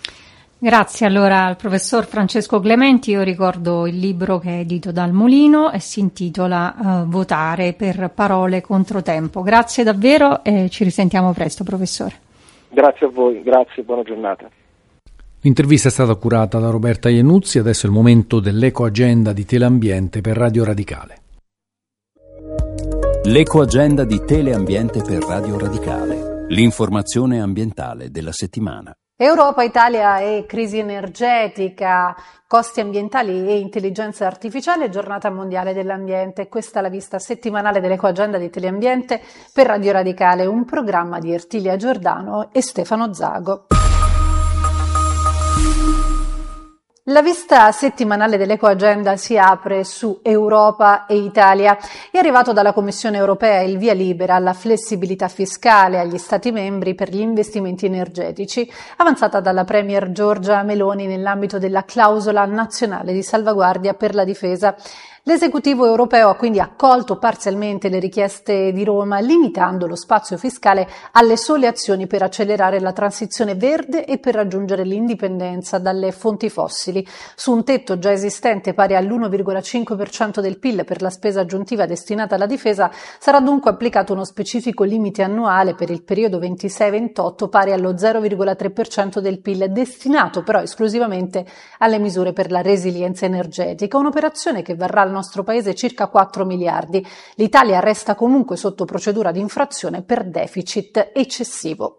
Speaker 7: Grazie allora al professor Francesco Clementi. Io ricordo il libro che è edito dal Mulino e si intitola uh, Votare per parole contro tempo. Grazie davvero e ci risentiamo presto, professore.
Speaker 8: Grazie a voi, grazie, buona giornata.
Speaker 4: L'intervista è stata curata da Roberta Iannuzzi, adesso è il momento dell'ecoagenda di Teleambiente per Radio Radicale.
Speaker 9: L'ecoagenda di Teleambiente per Radio Radicale, l'informazione ambientale della settimana.
Speaker 10: Europa, Italia e crisi energetica, costi ambientali e intelligenza artificiale, giornata mondiale dell'ambiente. Questa è la vista settimanale dell'ecoagenda di Teleambiente per Radio Radicale, un programma di Ertilia Giordano e Stefano Zago. La vista settimanale dell'ecoagenda si apre su Europa e Italia. È arrivato dalla Commissione europea il via libera alla flessibilità fiscale agli Stati membri per gli investimenti energetici, avanzata dalla Premier Giorgia Meloni nell'ambito della clausola nazionale di salvaguardia per la difesa. L'esecutivo europeo ha quindi accolto parzialmente le richieste di Roma, limitando lo spazio fiscale alle sole azioni per accelerare la transizione verde e per raggiungere l'indipendenza dalle fonti fossili. Su un tetto già esistente pari all'uno virgola cinque per cento del P I L per la spesa aggiuntiva destinata alla difesa, sarà dunque applicato uno specifico limite annuale per il periodo ventisei ventotto pari allo zero virgola tre per cento del P I L, destinato però esclusivamente alle misure per la resilienza energetica, un'operazione che varrà al nostro paese circa quattro miliardi. L'Italia resta comunque sotto procedura di infrazione per deficit eccessivo.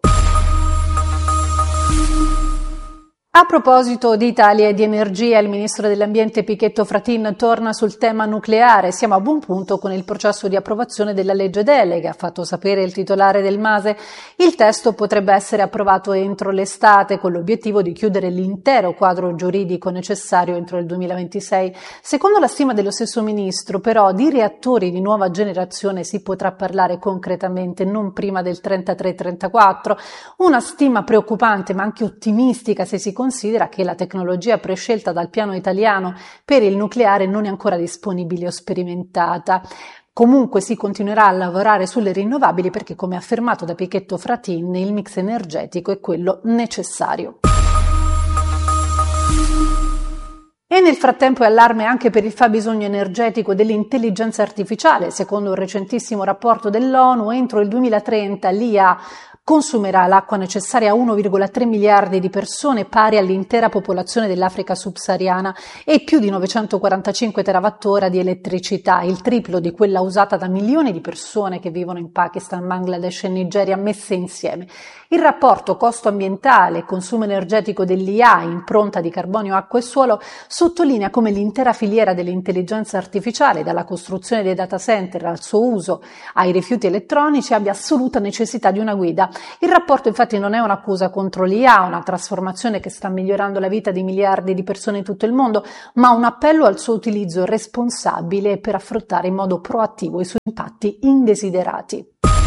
Speaker 10: A proposito di Italia e di energia, il ministro dell'Ambiente Pichetto Fratin torna sul tema nucleare. Siamo a buon punto con il processo di approvazione della legge delega, ha fatto sapere il titolare del MASE. Il testo potrebbe essere approvato entro l'estate con l'obiettivo di chiudere l'intero quadro giuridico necessario entro il duemilaventisei. Secondo la stima dello stesso ministro, però, di reattori di nuova generazione si potrà parlare concretamente non prima del trentatré trentaquattro. Una stima preoccupante ma anche ottimistica se si considera che la tecnologia prescelta dal piano italiano per il nucleare non è ancora disponibile o sperimentata. Comunque si continuerà a lavorare sulle rinnovabili perché, come affermato da Pichetto Fratin, il mix energetico è quello necessario. E nel frattempo è allarme anche per il fabbisogno energetico dell'intelligenza artificiale. Secondo un recentissimo rapporto dell'ONU, entro il duemilatrenta l'I A consumerà l'acqua necessaria a uno virgola tre miliardi di persone, pari all'intera popolazione dell'Africa subsahariana, e più di novecentoquarantacinque terawattora di elettricità, il triplo di quella usata da milioni di persone che vivono in Pakistan, Bangladesh e Nigeria messe insieme. Il rapporto costo ambientale e consumo energetico dell'I A, impronta di carbonio, acqua e suolo, sottolinea come l'intera filiera dell'intelligenza artificiale, dalla costruzione dei data center al suo uso ai rifiuti elettronici, abbia assoluta necessità di una guida. Il rapporto infatti non è un'accusa contro l'I A, una trasformazione che sta migliorando la vita di miliardi di persone in tutto il mondo, ma un appello al suo utilizzo responsabile per affrontare in modo proattivo i suoi impatti indesiderati.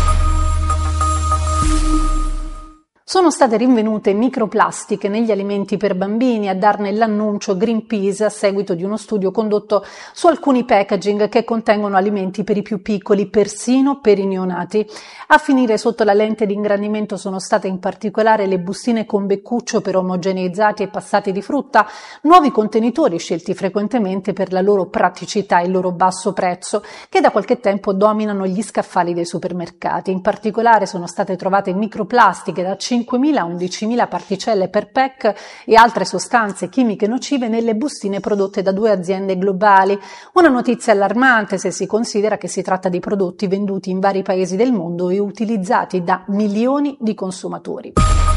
Speaker 10: Sono state rinvenute microplastiche negli alimenti per bambini, a darne l'annuncio Greenpeace a seguito di uno studio condotto su alcuni packaging che contengono alimenti per i più piccoli, persino per i neonati. A finire sotto la lente di ingrandimento sono state in particolare le bustine con beccuccio per omogeneizzati e passati di frutta, nuovi contenitori scelti frequentemente per la loro praticità e il loro basso prezzo, che da qualche tempo dominano gli scaffali dei supermercati. In particolare sono state trovate microplastiche da cinquemila a undicimila particelle per pack e altre sostanze chimiche nocive nelle bustine prodotte da due aziende globali. Una notizia allarmante se si considera che si tratta di prodotti venduti in vari paesi del mondo e utilizzati da milioni di consumatori.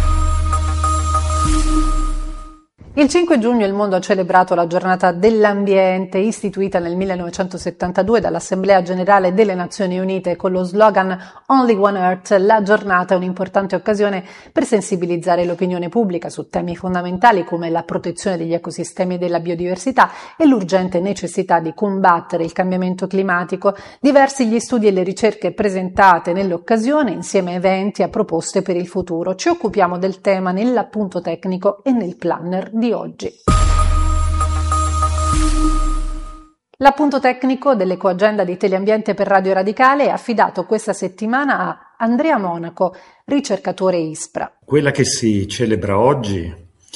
Speaker 10: Il cinque giugno il mondo ha celebrato la giornata dell'ambiente, istituita nel millenovecentosettantadue dall'Assemblea Generale delle Nazioni Unite con lo slogan Only One Earth. La giornata è un'importante occasione per sensibilizzare l'opinione pubblica su temi fondamentali come la protezione degli ecosistemi e della biodiversità e l'urgente necessità di combattere il cambiamento climatico. Diversi gli studi e le ricerche presentate nell'occasione, insieme a eventi e a proposte per il futuro. Ci occupiamo del tema nell'appunto tecnico e nel planner di oggi. L'appunto tecnico dell'Ecoagenda di Teleambiente per Radio Radicale è affidato questa settimana a Andrea Monaco, ricercatore ISPRA.
Speaker 11: Quella che si celebra oggi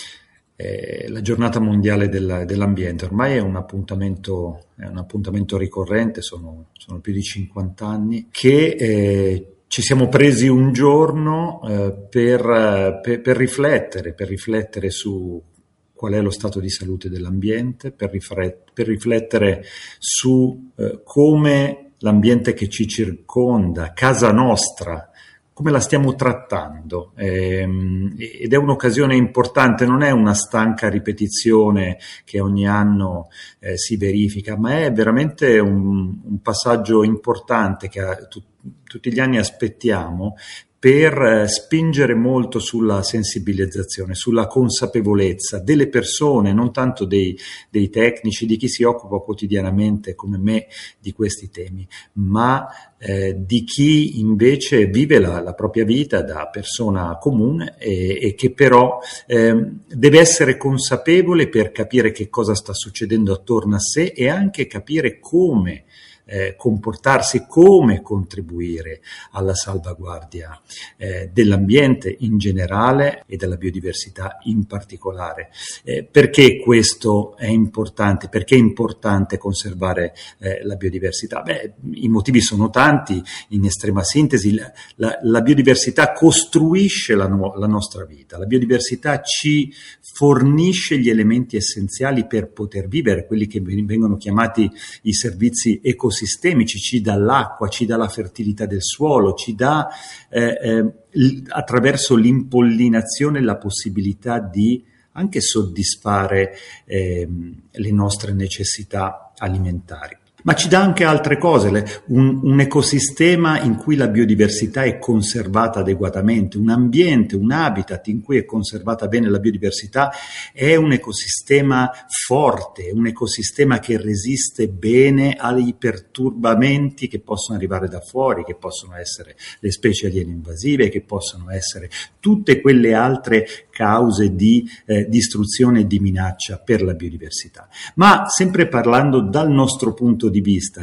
Speaker 11: è la giornata mondiale del, dell'ambiente. Ormai è un appuntamento, è un appuntamento ricorrente, sono, sono più di cinquanta anni, che eh, ci siamo presi un giorno eh, per, per, per riflettere, per riflettere su qual è lo stato di salute dell'ambiente, per, riflet- per riflettere su eh, come l'ambiente che ci circonda, casa nostra, come la stiamo trattando. Ehm, ed è un'occasione importante, non è una stanca ripetizione che ogni anno eh, si verifica, ma è veramente un, un passaggio importante che a, tu, tutti gli anni aspettiamo, per spingere molto sulla sensibilizzazione, sulla consapevolezza delle persone, non tanto dei, dei tecnici, di chi si occupa quotidianamente come me di questi temi, ma eh, di chi invece vive la, la propria vita da persona comune e, e che però eh, deve essere consapevole per capire che cosa sta succedendo attorno a sé e anche capire come Eh, comportarsi, come contribuire alla salvaguardia eh, dell'ambiente in generale e della biodiversità in particolare. Eh, perché questo è importante? Perché è importante conservare eh, la biodiversità? Beh, i motivi sono tanti, in estrema sintesi la, la, la biodiversità costruisce la, no, la nostra vita, la biodiversità ci fornisce gli elementi essenziali per poter vivere, quelli che vengono chiamati i servizi ecosistemici, sistemici, ci dà l'acqua, ci dà la fertilità del suolo, ci dà eh, eh, l- attraverso l'impollinazione la possibilità di anche soddisfare eh, le nostre necessità alimentari. Ma ci dà anche altre cose, le, un, un ecosistema in cui la biodiversità è conservata adeguatamente, un ambiente, un habitat in cui è conservata bene la biodiversità è un ecosistema forte, un ecosistema che resiste bene ai perturbamenti che possono arrivare da fuori, che possono essere le specie aliene invasive, che possono essere tutte quelle altre cause di eh, distruzione e di minaccia per la biodiversità. Ma sempre parlando dal nostro punto di vista,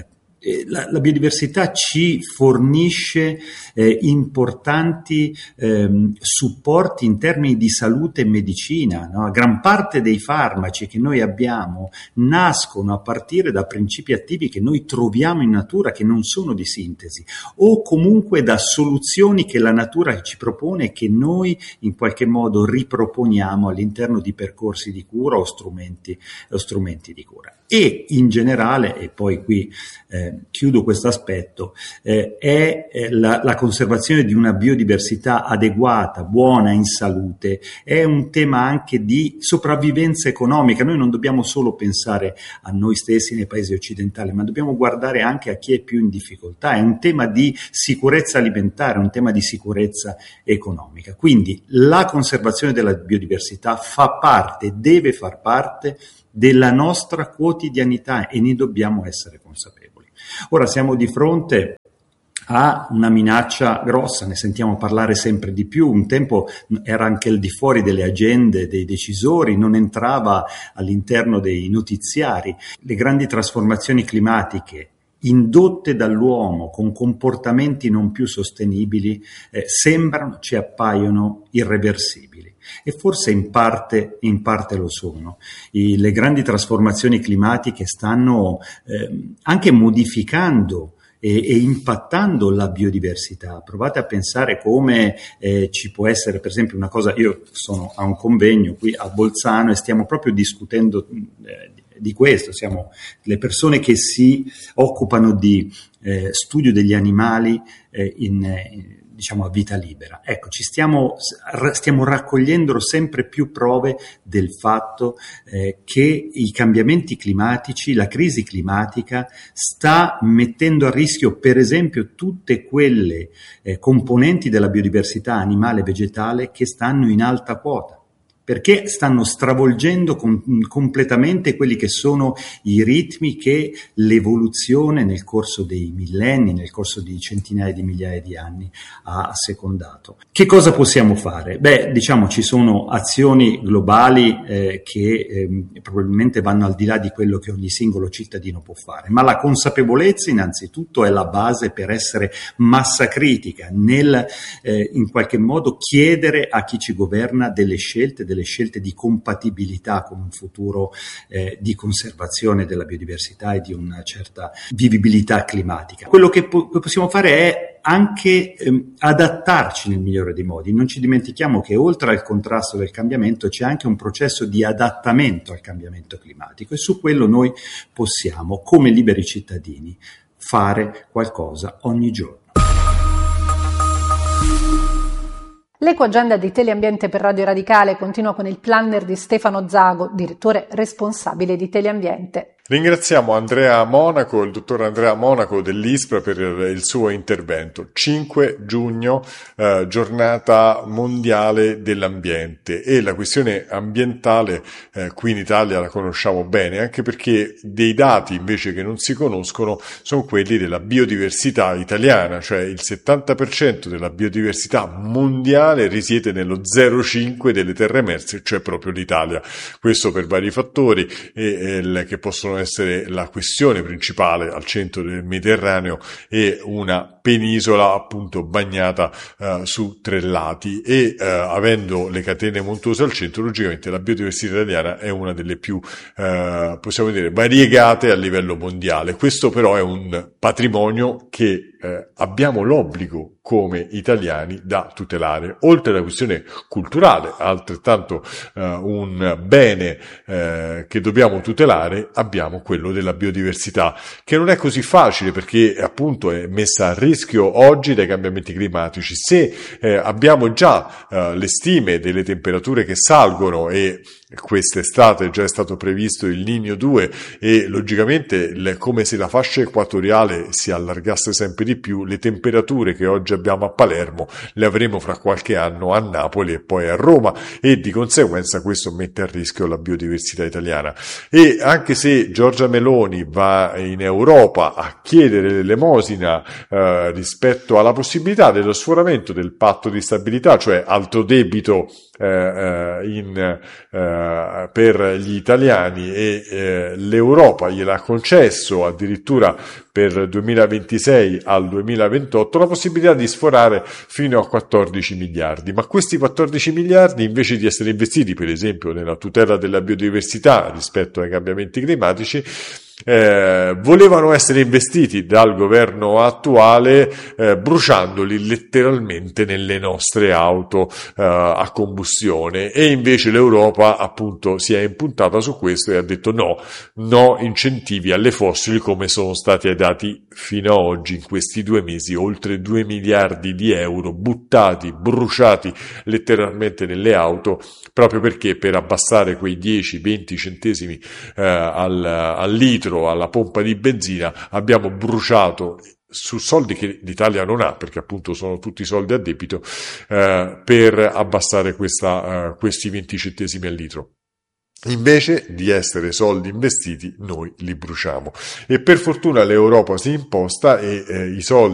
Speaker 11: eh, la, la biodiversità ci fornisce eh, importanti eh, supporti in termini di salute e medicina, no? Gran parte dei farmaci che noi abbiamo nascono a partire da principi attivi che noi troviamo in natura, che non sono di sintesi, o comunque da soluzioni che la natura ci propone e che noi in qualche modo riproponiamo all'interno di percorsi di cura o strumenti, o strumenti di cura. E in generale, e poi qui eh, chiudo questo aspetto, eh, è eh, la, la conservazione di una biodiversità adeguata, buona, in salute, è un tema anche di sopravvivenza economica. Noi non dobbiamo solo pensare a noi stessi nei paesi occidentali, ma dobbiamo guardare anche a chi è più in difficoltà. È un tema di sicurezza alimentare, un tema di sicurezza economica. Quindi la conservazione della biodiversità fa parte, deve far parte della nostra quotidianità e ne dobbiamo essere consapevoli. Ora siamo di fronte a una minaccia grossa, ne sentiamo parlare sempre di più. Un tempo era anche al di fuori delle agende dei decisori, non entrava all'interno dei notiziari. Le grandi trasformazioni climatiche indotte dall'uomo con comportamenti non più sostenibili eh, sembrano, ci appaiono irreversibili. E forse in parte, in parte lo sono. I, le grandi trasformazioni climatiche stanno eh, anche modificando e, e impattando la biodiversità. Provate a pensare come eh, ci può essere, per esempio, una cosa. Io sono a un convegno qui a Bolzano e stiamo proprio discutendo eh, di questo. Siamo le persone che si occupano di eh, studio degli animali eh, in, in diciamo a vita libera. Ecco, ci stiamo, stiamo raccogliendo sempre più prove del fatto eh, che i cambiamenti climatici, la crisi climatica sta mettendo a rischio, per esempio, tutte quelle eh, componenti della biodiversità animale e vegetale che stanno in alta quota, perché stanno stravolgendo com- completamente quelli che sono i ritmi che l'evoluzione nel corso dei millenni, nel corso di centinaia di migliaia di anni ha assecondato. Che cosa possiamo fare? Beh, diciamo ci sono azioni globali eh, che eh, probabilmente vanno al di là di quello che ogni singolo cittadino può fare, ma la consapevolezza innanzitutto è la base per essere massa critica nel eh, in qualche modo chiedere a chi ci governa delle scelte, delle scelte di compatibilità con un futuro eh, di conservazione della biodiversità e di una certa vivibilità climatica. Quello che po- possiamo fare è anche ehm, adattarci nel migliore dei modi. Non ci dimentichiamo che oltre al contrasto del cambiamento c'è anche un processo di adattamento al cambiamento climatico e su quello noi possiamo, come liberi cittadini, fare qualcosa ogni giorno.
Speaker 10: L'ecoagenda di Teleambiente per Radio Radicale continua con il planner di Stefano Zago, direttore responsabile di Teleambiente.
Speaker 12: Ringraziamo Andrea Monaco, il dottor Andrea Monaco dell'ISPRA per il suo intervento. cinque giugno, eh, giornata mondiale dell'ambiente, e la questione ambientale eh, qui in Italia la conosciamo bene, anche perché dei dati invece che non si conoscono sono quelli della biodiversità italiana, cioè il settanta per cento della biodiversità mondiale risiede nello zero virgola cinque delle terre emerse, cioè proprio l'Italia. Questo per vari fattori e, e che possono essere la questione principale al centro del Mediterraneo e una penisola appunto bagnata uh, su tre lati e uh, avendo le catene montuose al centro, logicamente la biodiversità italiana è una delle più uh, possiamo dire variegate a livello mondiale. Questo però è un patrimonio che uh, abbiamo l'obbligo come italiani da tutelare. Oltre alla questione culturale, altrettanto uh, un bene uh, che dobbiamo tutelare, abbiamo quello della biodiversità, che non è così facile perché appunto è messa a rischio oggi dai cambiamenti climatici. Se eh, abbiamo già uh, le stime delle temperature che salgono e quest'estate già è stato previsto il Niño due e logicamente le, come se la fascia equatoriale si allargasse sempre di più, le temperature che oggi abbiamo a Palermo le avremo fra qualche anno a Napoli e poi a Roma, e di conseguenza questo mette a rischio la biodiversità italiana. E anche se Giorgia Meloni va in Europa a chiedere l'elemosina eh, rispetto alla possibilità dello sforamento del patto di stabilità, cioè alto debito eh, in eh, eh, per gli italiani e eh, l'Europa gliel'ha concesso addirittura per duemilaventisei al duemilaventotto la possibilità di sforare fino a quattordici miliardi, ma questi quattordici miliardi, invece di essere investiti per esempio nella tutela della biodiversità rispetto ai cambiamenti climatici, Eh, volevano essere investiti dal governo attuale eh, bruciandoli letteralmente nelle nostre auto eh, a combustione, e invece l'Europa appunto si è impuntata su questo e ha detto no, no incentivi alle fossili, come sono stati dati fino ad oggi in questi due mesi, oltre due miliardi di euro buttati, bruciati letteralmente nelle auto, proprio perché per abbassare quei dieci venti centesimi eh, al, al litro alla pompa di benzina abbiamo bruciato su soldi che l'Italia non ha, perché appunto sono tutti soldi a debito, eh, per abbassare questa, uh, questi venti centesimi al litro. Invece di essere soldi investiti, noi li bruciamo, e per fortuna l'Europa si imposta e eh, i soldi